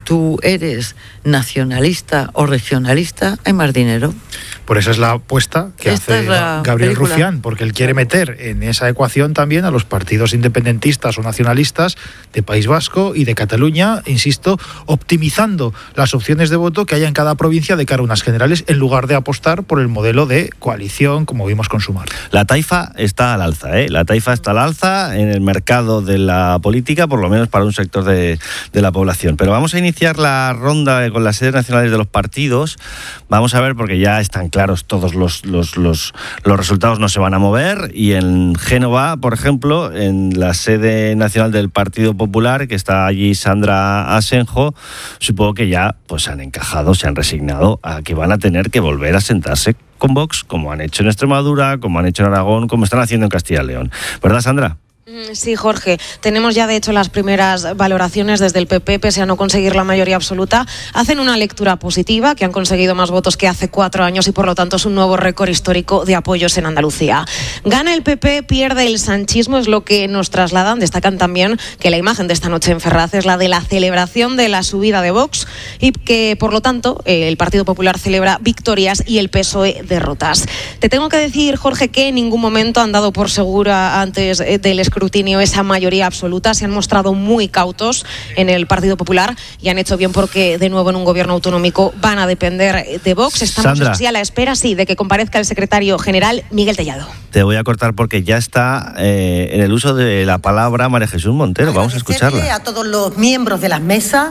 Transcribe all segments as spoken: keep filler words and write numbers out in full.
tú eres nacionalista o regionalista, hay más dinero. Por eso es la apuesta que Esta hace la Gabriel película. Rufián, porque él quiere meter en esa ecuación también a los partidos independentistas o nacionalistas de País Vasco y de Cataluña, insisto, optimizando las opciones de voto que haya en cada provincia de cara a unas generales, en lugar de apostar por el modelo de coalición, como vimos con Sumar. La taifa está al alza, ¿eh? La taifa está al alza en el mercado de la política, por lo menos para un sector de, de la población. Pero vamos a iniciar la ronda con las sedes nacionales de los partidos. Vamos a ver, porque ya están claros todos los, los, los, los resultados, no se van a mover. Y en Génova, por ejemplo, en la sede nacional del Partido Popular, que está allí Sandra Asenjo, supongo que ya pues se han encajado, se han resignado a que van a tener que volver a sentarse con Vox, como han hecho en Extremadura, como han hecho en Aragón, como están haciendo en Castilla y León. ¿Verdad, Sandra? Sí, Jorge. Tenemos ya, de hecho, las primeras valoraciones desde el P P, pese a no conseguir la mayoría absoluta. Hacen una lectura positiva, que han conseguido más votos que hace cuatro años y, por lo tanto, es un nuevo récord histórico de apoyos en Andalucía. Gana el P P, pierde el sanchismo, es lo que nos trasladan. Destacan también que la imagen de esta noche en Ferraz es la de la celebración de la subida de Vox y que, por lo tanto, el Partido Popular celebra victorias y el P S O E derrotas. Te tengo que decir, Jorge, que en ningún momento han dado por segura antes del escrutinio esa mayoría absoluta. Se han mostrado muy cautos en el Partido Popular y han hecho bien, porque de nuevo en un gobierno autonómico van a depender de Vox. Estamos Sandra, así a la espera, sí, de que comparezca el secretario general Miguel Tellado. Te voy a cortar porque ya está eh, en el uso de la palabra María Jesús Montero. Vamos a escucharla. A todos los miembros de las mesas,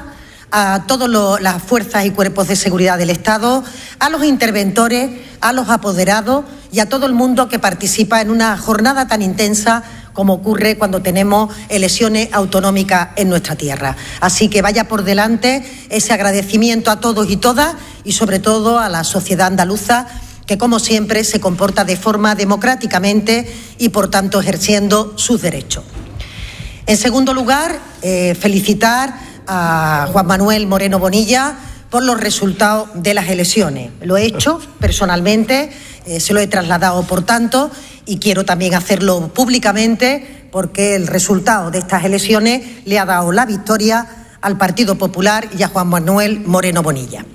a todas las fuerzas y cuerpos de seguridad del Estado, a los interventores, a los apoderados y a todo el mundo que participa en una jornada tan intensa como ocurre cuando tenemos elecciones autonómicas en nuestra tierra. Así que vaya por delante ese agradecimiento a todos y todas, y sobre todo a la sociedad andaluza, que como siempre se comporta de forma democráticamente y por tanto ejerciendo sus derechos. En segundo lugar, eh, felicitar a Juan Manuel Moreno Bonilla por los resultados de las elecciones. Lo he hecho personalmente, eh, se lo he trasladado por tanto, y quiero también hacerlo públicamente, porque el resultado de estas elecciones le ha dado la victoria al Partido Popular y a Juan Manuel Moreno Bonilla.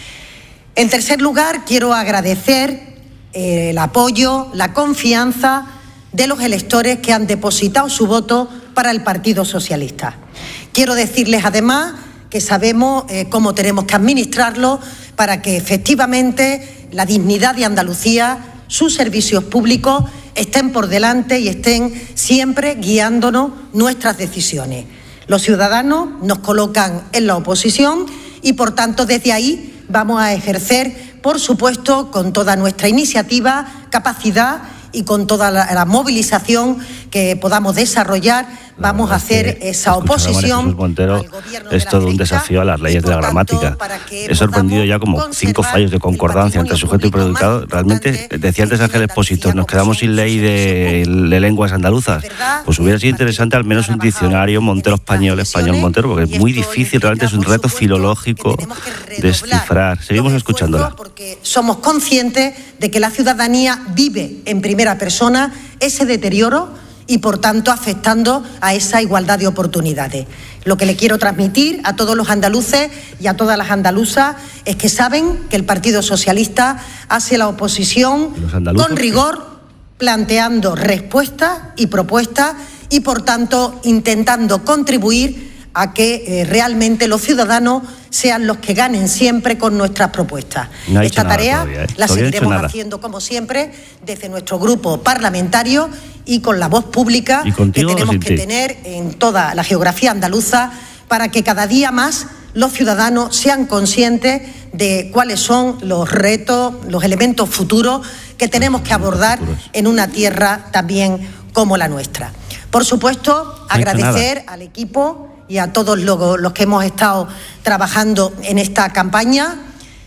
En tercer lugar, quiero agradecer eh, el apoyo, la confianza de los electores que han depositado su voto para el Partido Socialista. Quiero decirles además que sabemos eh, cómo tenemos que administrarlo para que efectivamente la dignidad de Andalucía, sus servicios públicos, estén por delante y estén siempre guiándonos nuestras decisiones. Los ciudadanos nos colocan en la oposición y, por tanto, desde ahí vamos a ejercer, por supuesto, con toda nuestra iniciativa, capacidad y con toda la, la movilización que podamos desarrollar, vamos a hacer esa oposición. Montero es todo un desafío a las leyes de la gramática. He sorprendido ya como cinco fallos de concordancia entre sujeto y predicado. Realmente, decía antes Ángel Expósito, nos quedamos sin ley de, de lenguas andaluzas. Pues hubiera sido interesante al menos un diccionario Montero español, español Montero, porque es muy difícil, realmente es un reto filológico descifrar. Seguimos escuchándola. Porque somos conscientes de que la ciudadanía vive en primera persona ese deterioro y, por tanto, afectando a esa igualdad de oportunidades. Lo que le quiero transmitir a todos los andaluces y a todas las andaluzas es que saben que el Partido Socialista hace la oposición con rigor, planteando respuestas y propuestas y, por tanto, intentando contribuir a que eh, realmente los ciudadanos sean los que ganen siempre con nuestras propuestas. No Esta tarea todavía, ¿eh? la Todavía seguiremos no haciendo, como siempre, desde nuestro grupo parlamentario y con la voz pública que tenemos que tener en toda la geografía andaluza, para que cada día más los ciudadanos sean conscientes de cuáles son los retos, los elementos futuros que tenemos que abordar en una tierra también como la nuestra. Por supuesto, agradecer al equipo y a todos los, los que hemos estado trabajando en esta campaña.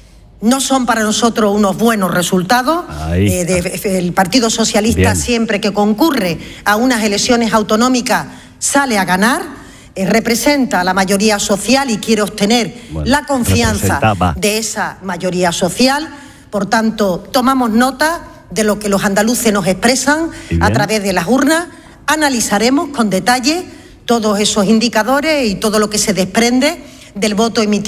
No son para nosotros unos buenos resultados. Eh, de, el Partido Socialista, bien, siempre que concurre a unas elecciones autonómicas, sale a ganar, eh, representa a la mayoría social y quiere obtener bueno, la confianza de esa mayoría social. Por tanto, tomamos nota de lo que los andaluces nos expresan a través de las urnas. Analizaremos con detalle todos esos indicadores y todo lo que se desprende del voto emitido